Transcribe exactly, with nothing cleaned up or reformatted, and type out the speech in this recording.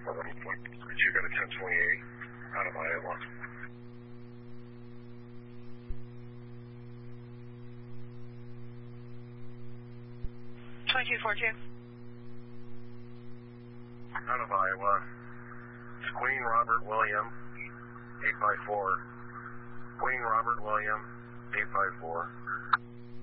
You got a ten twenty-eight out of Iowa. twenty-two forty-two. Out of Iowa. It's Queen Robert William, eight five four. Queen Robert William, eight five four.